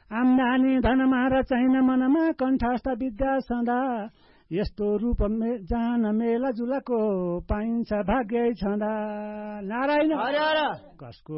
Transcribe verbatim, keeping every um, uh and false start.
आम्दानी धनमा र चाहिन मनमा कण्ठस्थ विद्या सदा यस्तो रूप मे जान मेला जुलाको पाइन्छ भाग्य छँदा नारायण कसको